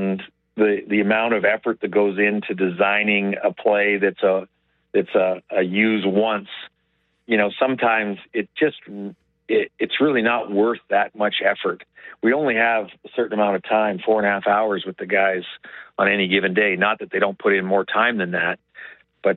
and the amount of effort that goes into designing a play that's a use once, sometimes it's really not worth that much effort. We only have a certain amount of time, 4.5 hours with the guys on any given day. Not that they don't put in more time than that, but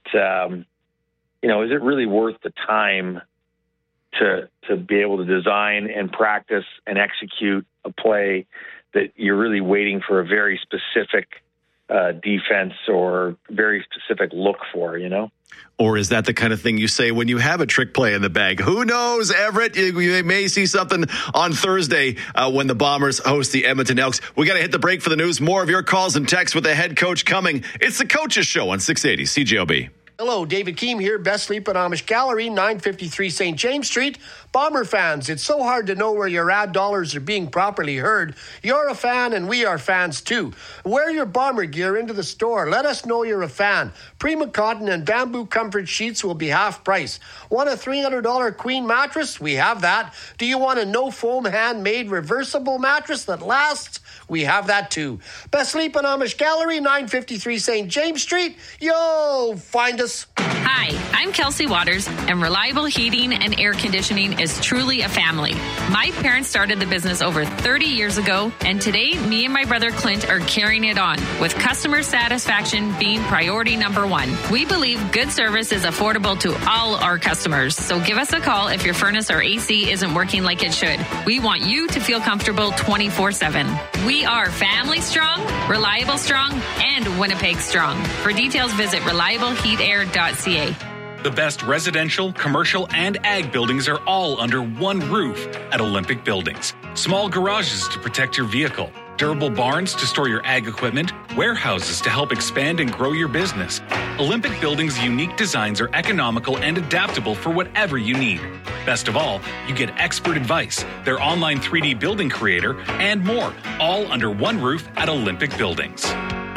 is it really worth the time to be able to design and practice and execute a play that you're really waiting for a very specific defense or very specific look for, Or is that the kind of thing you say when you have a trick play in the bag? Who knows, Everett? You may see something on Thursday when the Bombers host the Edmonton Elks. We got to hit the break for the news. More of your calls and texts with the head coach coming. It's the Coaches Show on 680 CJOB. Hello, David Keem here, Best Sleep at Amish Gallery, 953 St. James Street. Bomber fans, it's so hard to know where your ad dollars are being properly heard. You're a fan and we are fans too. Wear your Bomber gear into the store. Let us know you're a fan. Prima Cotton and Bamboo Comfort Sheets will be half price. Want a $300 queen mattress? We have that. Do you want a no-foam handmade reversible mattress that lasts? We have that too. Best Sleep at Amish Gallery, 953 St. James Street. Yo, find us. Hi, I'm Kelsey Waters, and Reliable Heating and Air Conditioning is truly a family. My parents started the business over 30 years ago, and today, me and my brother Clint are carrying it on, with customer satisfaction being priority number one. We believe good service is affordable to all our customers, so give us a call if your furnace or AC isn't working like it should. We want you to feel comfortable 24/7. We are family strong, reliable strong, and Winnipeg strong. For details, visit reliableheatair.ca. The best residential, commercial, and ag buildings are all under one roof at Olympic Buildings. Small garages to protect your vehicle, durable barns to store your ag equipment, warehouses to help expand and grow your business. Olympic Buildings' unique designs are economical and adaptable for whatever you need. Best of all, you get expert advice, their online 3D building creator, and more, all under one roof at Olympic Buildings.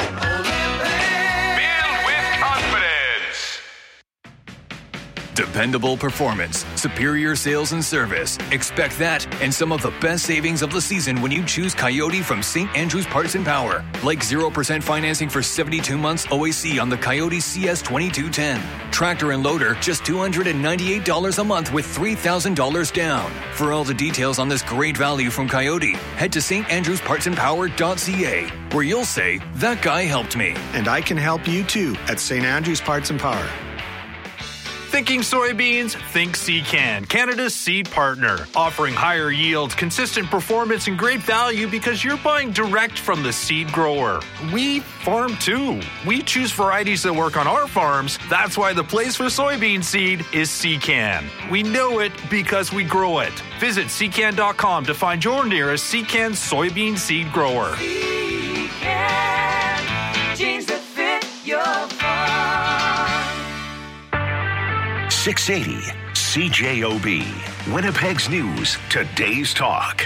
Dependable performance, superior sales and service. Expect that and some of the best savings of the season when you choose Coyote from St. Andrew's Parts and Power. Like 0% financing for 72 months OAC on the Coyote CS 2210. Tractor and loader, just $298 a month with $3,000 down. For all the details on this great value from Coyote, head to standrewspartsandpower.ca, where you'll say, that guy helped me. And I can help you too at St. Andrew's Parts and Power. Thinking soybeans? Think Secan, Canada's seed partner. Offering higher yields, consistent performance, and great value because you're buying direct from the seed grower. We farm too. We choose varieties that work on our farms. That's why the place for soybean seed is Secan. We know it because we grow it. Visit secan.com to find your nearest Secan soybean seed grower. Secan, genes that fit your farm. 680 CJOB, Winnipeg's News, Today's Talk.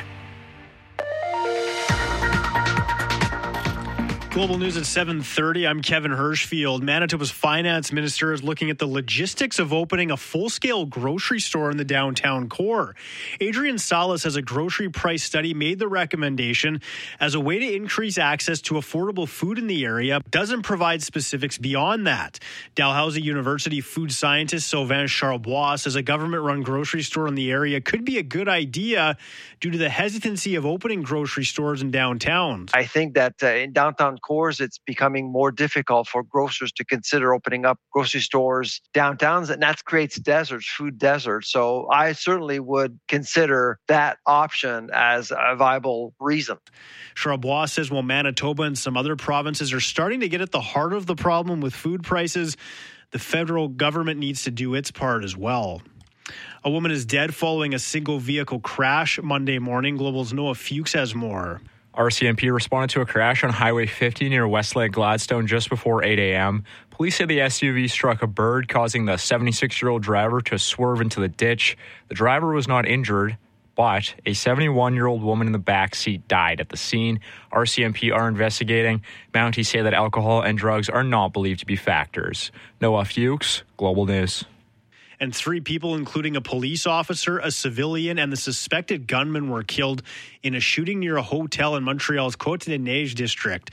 Global News at 7:30. I'm Kevin Hirschfield. Manitoba's finance minister is looking at the logistics of opening a full-scale grocery store in the downtown core. Adrian Salas has a grocery price study made the recommendation as a way to increase access to affordable food in the area. Doesn't provide specifics beyond that. Dalhousie University food scientist Sylvain Charbois says a government-run grocery store in the area could be a good idea due to the hesitancy of opening grocery stores in downtown. I think that in downtown cores, it's becoming more difficult for grocers to consider opening up grocery stores downtowns, and that creates deserts, food deserts. So I certainly would consider that option as a viable reason. Charbois says while Manitoba and some other provinces are starting to get at the heart of the problem with food prices, the federal government needs to do its part as well. A woman is dead following a single vehicle crash Monday morning. Global's Noah Fuchs has more. RCMP responded to a crash on Highway 50 near Westlake Gladstone just before 8 a.m. Police say the SUV struck a bird, causing the 76-year-old driver to swerve into the ditch. The driver was not injured, but a 71-year-old woman in the back seat died at the scene. RCMP are investigating. Mounties say that alcohol and drugs are not believed to be factors. Noah Fuchs, Global News. And 3 people, including a police officer, a civilian, and the suspected gunman, were killed in a shooting near a hotel in Montreal's Côte-des-Neiges district.